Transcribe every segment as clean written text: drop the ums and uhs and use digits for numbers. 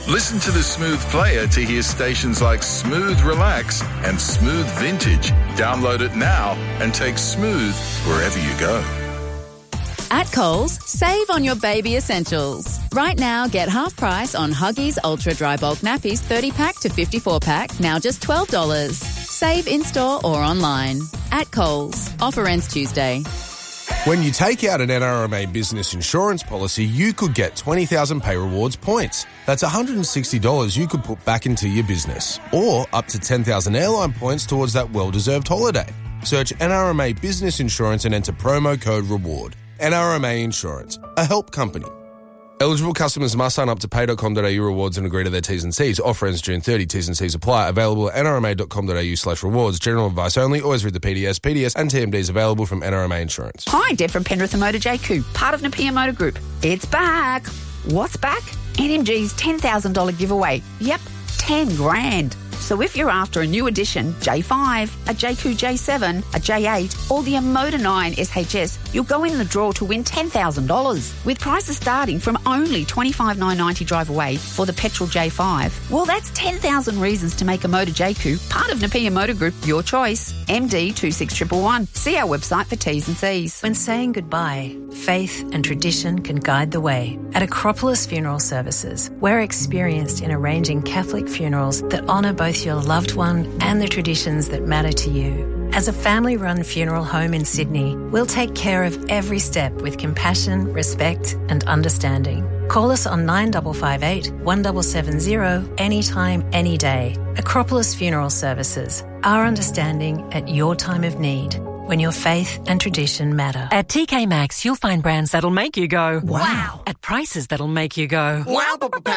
Listen to the Smooth Player to hear stations like Smooth Relax and Smooth Vintage. Download it now and take Smooth wherever you go. At Coles, save on your baby essentials. Right now, get half price on Huggies Ultra Dry Bulk Nappies 30-pack to 54-pack, now just $12. Save in-store or online. At Coles. Offer ends Tuesday. When you take out an NRMA business insurance policy, you could get 20,000 Pay Rewards points. That's $160 you could put back into your business. Or up to 10,000 airline points towards that well-deserved holiday. Search NRMA Business Insurance and enter promo code REWARD. NRMA Insurance, a help company. Eligible customers must sign up to pay.com.au rewards and agree to their T's and C's. Offer ends June 30. T's and C's apply. Available at nrma.com.au/rewards. General advice only. Always read the PDS. PDS and TMDs available from NRMA Insurance. Hi, Deb from Penrith and Motor JQ, part of Napier Motor Group. It's back. What's back? NMG's $10,000 giveaway. Yep, 10 grand. So if you're after a new edition, J5, a JQ J7, a J8, or the Emoda 9 SHS, you'll go in the draw to win $10,000. With prices starting from only $25,990 drive away for the petrol J5. Well, that's 10,000 reasons to make a Motor JQ part of Napier Motor Group your choice. MD 26111. See our website for T's and C's. When saying goodbye, faith and tradition can guide the way. At Acropolis Funeral Services, we're experienced in arranging Catholic funerals that honour both your loved one and the traditions that matter to you. As a family-run funeral home in Sydney, we'll take care of every step with compassion, respect and understanding. Call us on 9558 1770 anytime, any day. Acropolis Funeral Services. Our understanding at your time of need. When your faith and tradition matter. At TK Maxx, you'll find brands that'll make you go, wow. At prices that'll make you go, wow.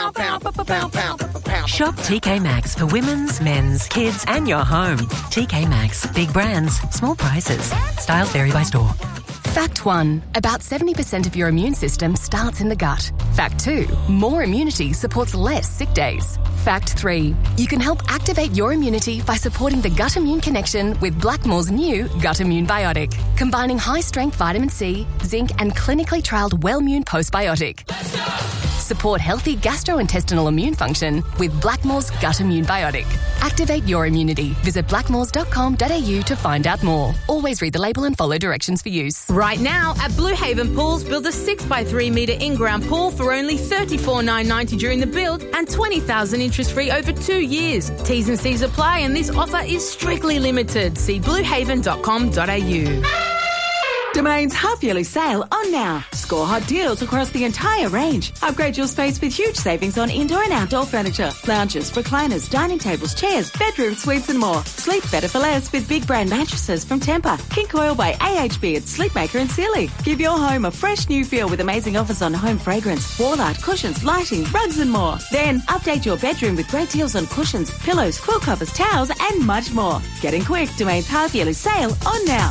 Shop TK Maxx for women's, men's, kids and your home. TK Maxx. Big brands, small prices. Styles vary by store. Fact 1. About 70% of your immune system starts in the gut. Fact 2. More immunity supports less sick days. Fact 3. You can help activate your immunity by supporting the gut immune connection with Blackmore's new Gut Immune Biotic, combining high-strength vitamin C, zinc and clinically trialled Wellmune Postbiotic. Support healthy gastrointestinal immune function with Blackmore's Gut Immune Biotic. Activate your immunity. Visit blackmores.com.au to find out more. Always read the label and follow directions for use. Right now, at Blue Haven Pools, build a 6x3 metre in-ground pool for only $34,990 during the build and $20,000 interest-free over 2 years. T's and C's apply and this offer is strictly limited. See bluehaven.com.au. Domain's half-yearly sale on now. Score hot deals across the entire range. Upgrade your space with huge savings on indoor and outdoor furniture, lounges, recliners, dining tables, chairs, bedroom suites and more. Sleep better for less with big brand mattresses from Tempur, King Coil by AHB at Sleepmaker and Sealy. Give your home a fresh new feel with amazing offers on home fragrance, wall art, cushions, lighting, rugs and more. Then update your bedroom with great deals on cushions, pillows, quilt covers, towels and much more. Getting quick, Domain's half-yearly sale on now.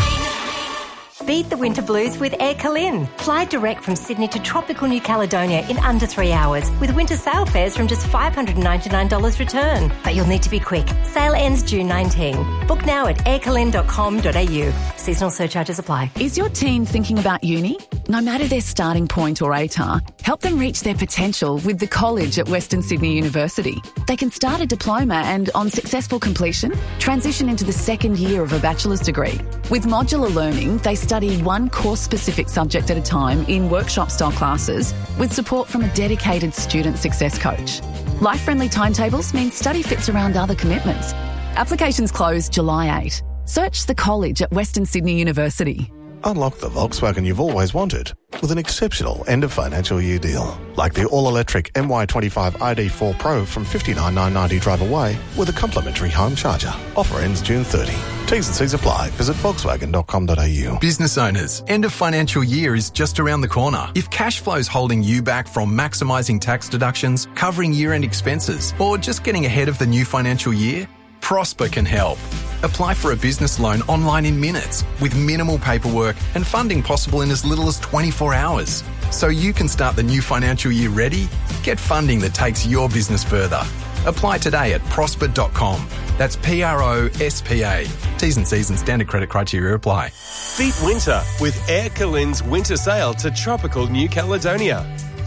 Beat the winter blues with Air Calin. Fly direct from Sydney to tropical New Caledonia in under 3 hours with winter sail fares from just $599 return. But you'll need to be quick. Sale ends June 19. Book now at aircalin.com.au. Seasonal surcharges apply. Is your teen thinking about uni? No matter their starting point or ATAR, help them reach their potential with the college at Western Sydney University. They can start a diploma and, on successful completion, transition into the second year of a bachelor's degree. With modular learning, they study one course-specific subject at a time in workshop-style classes with support from a dedicated student success coach. Life-friendly timetables mean study fits around other commitments. Applications close July 8. Search the college at Western Sydney University. Unlock the Volkswagen you've always wanted with an exceptional end-of-financial-year deal. Like the all-electric MY25 ID4 Pro from $59,990 drive away with a complimentary home charger. Offer ends June 30. T's and C's apply. Visit Volkswagen.com.au. Business owners, end of financial year is just around the corner. If cash flow's holding you back from maximising tax deductions, covering year-end expenses, or just getting ahead of the new financial year, Prosper can help. Apply for a business loan online in minutes with minimal paperwork and funding possible in as little as 24 hours. So you can start the new financial year ready. Get funding that takes your business further. Apply today at prosper.com. That's PROSPA. T's and C's and standard credit criteria apply. Beat winter with Air Calin's winter sale to tropical New Caledonia.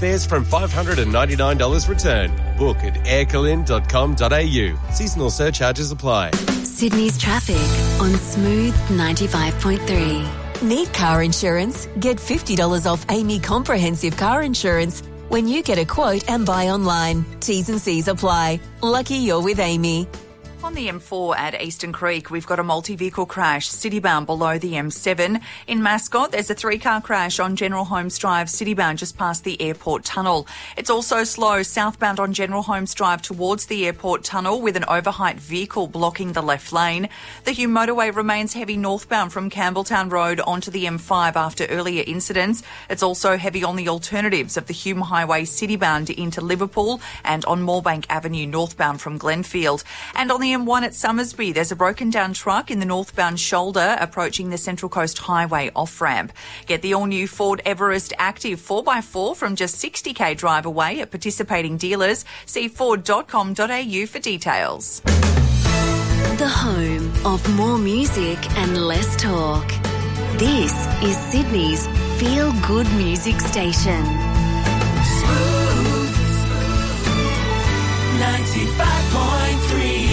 Airfares from $599 return. Book at aircalin.com.au. Seasonal surcharges apply. Sydney's traffic on Smooth 95.3. Need car insurance? Get $50 off Amy Comprehensive Car Insurance when you get a quote and buy online. T's and C's apply. Lucky you're with Amy. On the M4 at Eastern Creek, we've got a multi-vehicle crash, citybound below the M7. In Mascot, there's a 3-car crash on General Holmes Drive, citybound just past the airport tunnel. It's also slow southbound on General Holmes Drive towards the airport tunnel with an overheight vehicle blocking the left lane. The Hume motorway remains heavy northbound from Campbelltown Road onto the M5 after earlier incidents. It's also heavy on the alternatives of the Hume Highway citybound into Liverpool and on Moorebank Avenue northbound from Glenfield. And on the M1 at Summersby, there's a broken down truck in the northbound shoulder approaching the Central Coast Highway off-ramp. Get the all-new Ford Everest Active 4x4 from just 60k drive away at participating dealers. See ford.com.au for details. The home of more music and less talk. This is Sydney's feel-good music station. Smooth 95.3.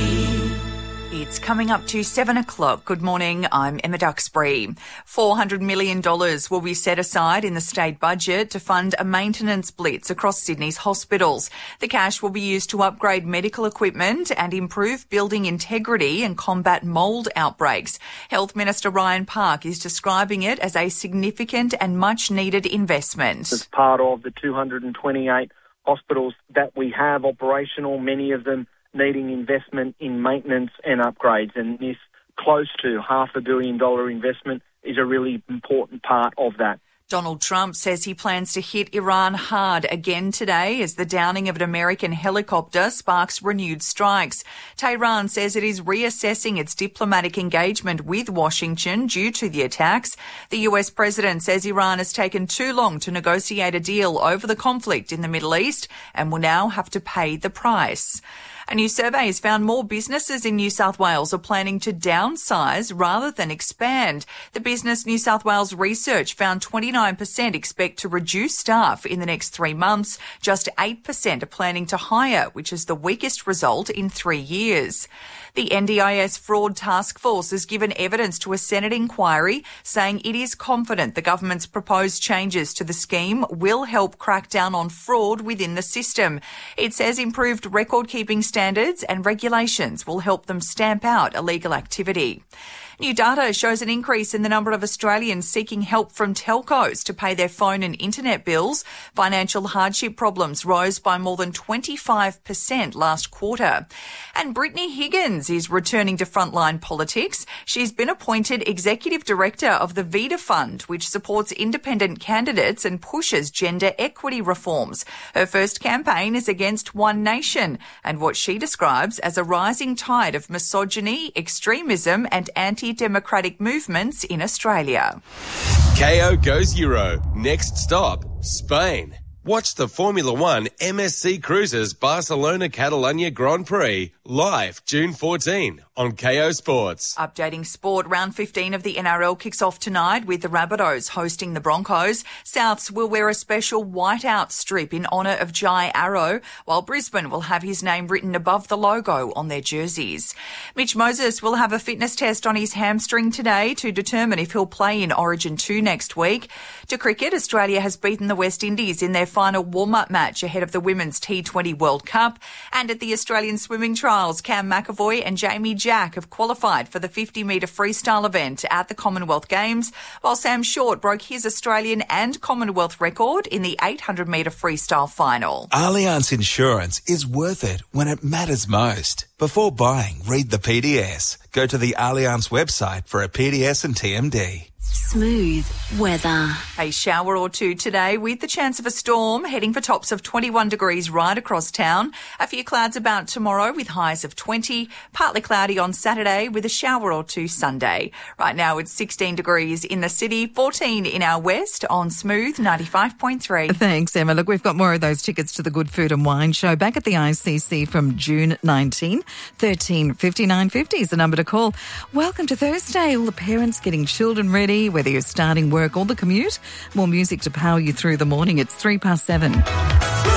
It's coming up to 7 o'clock. Good morning, I'm Emma Duxbury. $400 million will be set aside in the state budget to fund a maintenance blitz across Sydney's hospitals. The cash will be used to upgrade medical equipment and improve building integrity and combat mould outbreaks. Health Minister Ryan Park is describing it as a significant and much-needed investment. It's part of the 228 hospitals that we have operational, many of them needing investment in maintenance and upgrades. And this close to $500 million investment is a really important part of that. Donald Trump says he plans to hit Iran hard again today as the downing of an American helicopter sparks renewed strikes. Tehran says it is reassessing its diplomatic engagement with Washington due to the attacks. The US president says Iran has taken too long to negotiate a deal over the conflict in the Middle East and will now have to pay the price. A new survey has found more businesses in New South Wales are planning to downsize rather than expand. The Business New South Wales research found 29% expect to reduce staff in the next 3 months. Just 8% are planning to hire, which is the weakest result in 3 years. The NDIS Fraud Task Force has given evidence to a Senate inquiry saying it is confident the government's proposed changes to the scheme will help crack down on fraud within the system. It says improved record-keeping standards and regulations will help them stamp out illegal activity. New data shows an increase in the number of Australians seeking help from telcos to pay their phone and internet bills. Financial hardship problems rose by more than 25% last quarter. And Brittany Higgins is returning to frontline politics. She's been appointed Executive Director of the Vida Fund, which supports independent candidates and pushes gender equity reforms. Her first campaign is against One Nation and what she describes as a rising tide of misogyny, extremism and anti-democratic movements in Australia. KO goes Euro. Next stop, Spain. Watch the Formula One MSC Cruises Barcelona Catalunya Grand Prix live June 14 on KO Sports. Updating sport, round 15 of the NRL kicks off tonight with the Rabbitohs hosting the Broncos. Souths will wear a special whiteout strip in honour of Jai Arrow, while Brisbane will have his name written above the logo on their jerseys. Mitch Moses will have a fitness test on his hamstring today to determine if he'll play in Origin 2 next week. To cricket, Australia has beaten the West Indies in their final warm-up match ahead of the Women's T20 World Cup. And at the Australian swimming trials, Cam McAvoy and Jamie Jack have qualified for the 50-metre freestyle event at the Commonwealth Games, while Sam Short broke his Australian and Commonwealth record in the 800-metre freestyle final. Allianz Insurance is worth it when it matters most. Before buying, read the PDS. Go to the Allianz website for a PDS and TMD. Smooth weather. A shower or two today with the chance of a storm, heading for tops of 21 degrees right across town. A few clouds about tomorrow with highs of 20. Partly cloudy on Saturday with a shower or two Sunday. Right now it's 16 degrees in the city, 14 in our west on Smooth 95.3. Thanks, Emma. Look, we've got more of those tickets to the Good Food and Wine Show back at the ICC from June 19. 13 59 50 is the number to call. Welcome to Thursday. All the parents getting children ready. tea, whether you're starting work or the commute. More music to power you through the morning. It's 7:03.